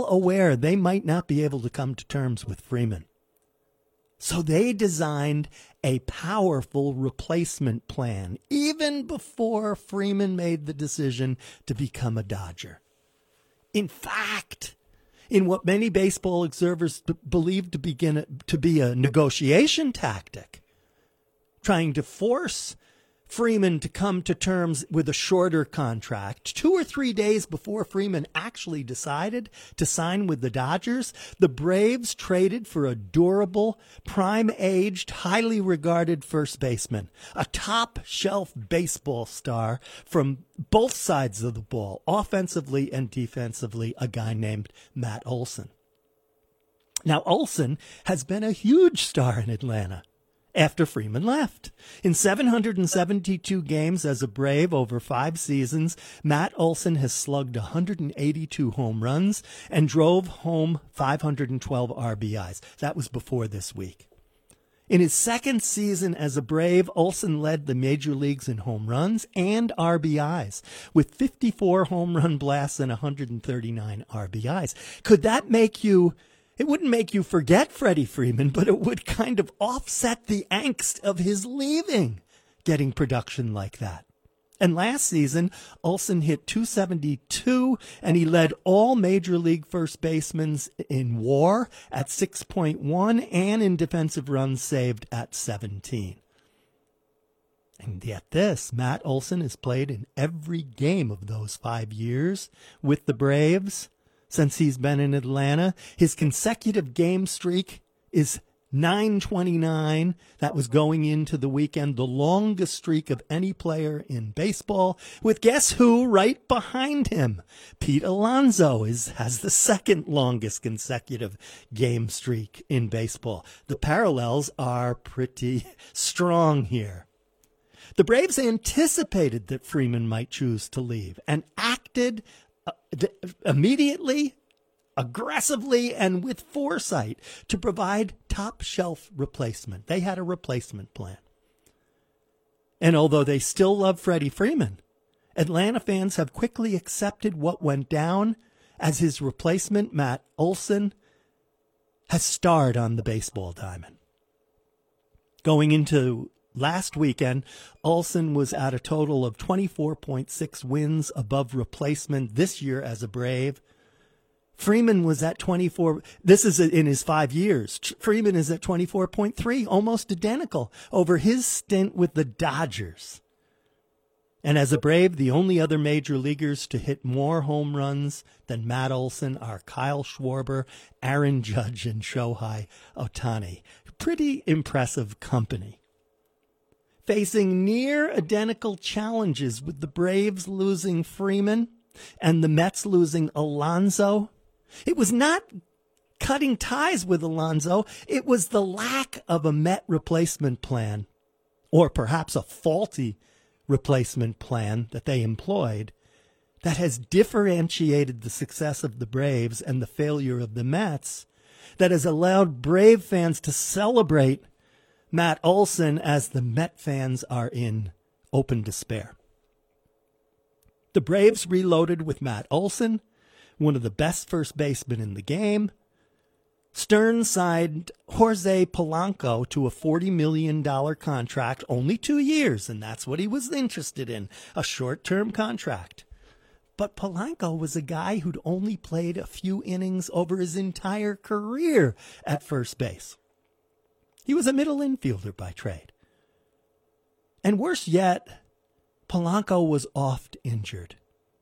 aware they might not be able to come to terms with Freeman. So they designed a powerful replacement plan even before Freeman made the decision to become a Dodger. In fact, in what many baseball observers believe to be a negotiation tactic, trying to force Freeman to come to terms with a shorter contract, 2 or 3 days before Freeman actually decided to sign with the Dodgers, the Braves traded for a durable, prime-aged, highly regarded first baseman, a top-shelf baseball star from both sides of the ball, offensively and defensively, a guy named Matt Olson. Now, Olson has been a huge star in Atlanta after Freeman left. In 772 games as a Brave over 5 seasons, Matt Olson has slugged 182 home runs and drove home 512 RBIs. That was before this week. In his second season as a Brave, Olson led the major leagues in home runs and RBIs with 54 home run blasts and 139 RBIs. Could that make you... It wouldn't make you forget Freddie Freeman, but it would kind of offset the angst of his leaving, getting production like that. And last season, Olson hit .272, and he led all Major League first basemen in WAR at 6.1 and in defensive runs saved at 17. And yet this, Matt Olson has played in every game of those 5 years with the Braves. Since he's been in Atlanta, his consecutive game streak is 929. That was going into the weekend, the longest streak of any player in baseball, with guess who right behind him? Pete Alonso has the second longest consecutive game streak in baseball. The parallels are pretty strong here. The Braves anticipated that Freeman might choose to leave and acted immediately, aggressively, and with foresight to provide top-shelf replacement. They had a replacement plan. And although they still love Freddie Freeman, Atlanta fans have quickly accepted what went down as his replacement, Matt Olson, has starred on the baseball diamond. Going into last weekend, Olson was at a total of 24.6 wins above replacement this year as a Brave. Freeman was at 24. This is in his 5 years. Freeman is at 24.3, almost identical over his stint with the Dodgers. And as a Brave, the only other major leaguers to hit more home runs than Matt Olson are Kyle Schwarber, Aaron Judge, and Shohei Ohtani. Pretty impressive company. Facing near identical challenges with the Braves losing Freeman and the Mets losing Alonso, it was not cutting ties with Alonso. It was the lack of a Met replacement plan, or perhaps a faulty replacement plan that they employed, that has differentiated the success of the Braves and the failure of the Mets, that has allowed Brave fans to celebrate Matt Olson as the Met fans are in open despair. The Braves reloaded with Matt Olson, one of the best first basemen in the game. Stearns signed Jorge Polanco to a $40 million contract, only 2 years, and that's what he was interested in, a short-term contract. But Polanco was a guy who'd only played a few innings over his entire career at first base. He was a middle infielder by trade. And worse yet, Polanco was oft injured.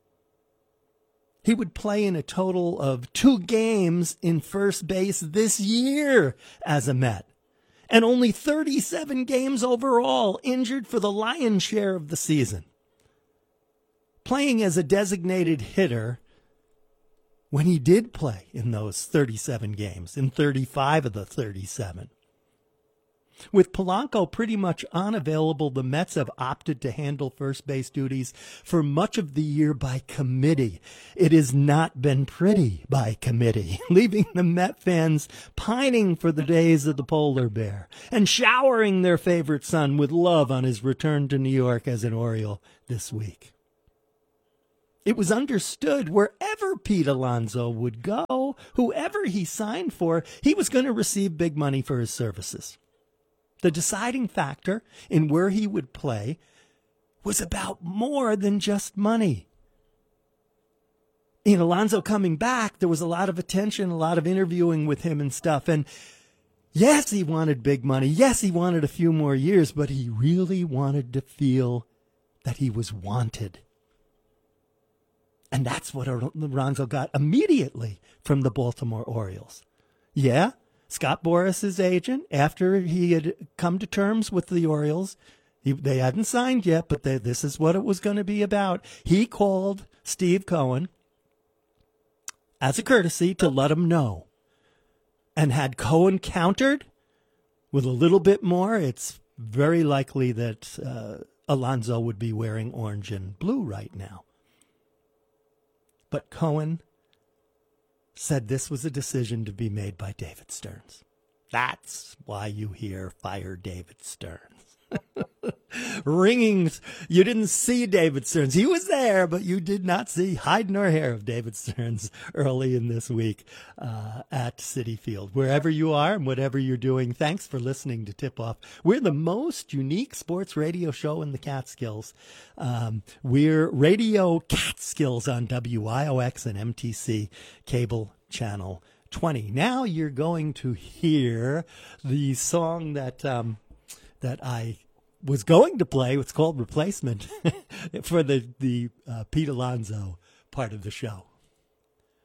He would play in a total of 2 games in first base this year as a Met, and only 37 games overall, injured for the lion's share of the season. Playing as a designated hitter, when he did play in those 37 games, in 35 of the 37. With Polanco pretty much unavailable, the Mets have opted to handle first base duties for much of the year by committee. It has not been pretty by committee, leaving the Met fans pining for the days of the polar bear and showering their favorite son with love on his return to New York as an Oriole this week. It was understood wherever Pete Alonso would go, whoever he signed for, he was going to receive big money for his services. The deciding factor in where he would play was about more than just money. In Alonso coming back, there was a lot of attention, a lot of interviewing with him and stuff. And yes, he wanted big money. Yes, he wanted a few more years, but he really wanted to feel that he was wanted. And that's what Alonso got immediately from the Baltimore Orioles. Yeah, Scott Boras' agent, after he had come to terms with the Orioles, they hadn't signed yet, but this is what it was going to be about. He called Steve Cohen as a courtesy to let him know. And had Cohen countered with a little bit more, it's very likely that Alonso would be wearing orange and blue right now. But Cohen said this was a decision to be made by David Stearns. That's why you hear "Fire David Stearns." Ringing. You didn't see David Stearns. He was there, but you did not see hide nor hair of David Stearns early in this week at Citi Field. Wherever you are and whatever you're doing, thanks for listening to Tip Off. We're the most unique sports radio show in the Catskills. We're Radio Catskills on WIOX and MTC Cable Channel 20. Now you're going to hear the song that I was going to play. It's called Replacement for the Pete Alonso part of the show.